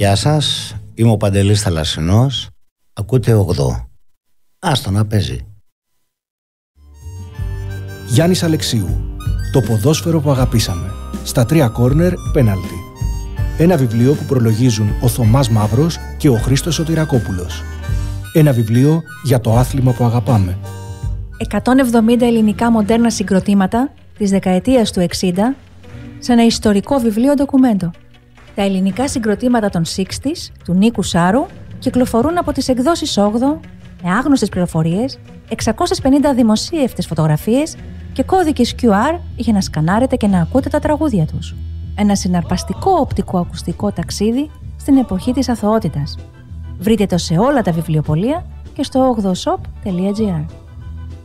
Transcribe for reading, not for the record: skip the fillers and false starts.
Γεια σας, είμαι ο Παντελής Θαλασσινός. Ακούτε 8. Άστο να παίζει. Γιάννης Αλεξίου. Το ποδόσφαιρο που αγαπήσαμε. Στα 3 κόρνερ πέναλτι. Ένα βιβλίο που προλογίζουν ο Θωμάς Μαύρος και ο Χρήστος Σωτηρακόπουλος. Ένα βιβλίο για το άθλημα που αγαπάμε. 170 ελληνικά μοντέρνα συγκροτήματα της δεκαετίας του 60 σε ένα ιστορικό βιβλίο ντοκουμέντο. Τα ελληνικά συγκροτήματα των 60's του Νίκου Σάρου κυκλοφορούν από τις εκδόσεις 8 με άγνωστες πληροφορίες, 650 δημοσίευτες φωτογραφίες και κώδικες QR για να σκανάρετε και να ακούτε τα τραγούδια τους. Ένα συναρπαστικό οπτικό-ακουστικό ταξίδι στην εποχή της αθωότητας. Βρείτε το σε όλα τα βιβλιοπωλεία και στο 8shop.gr.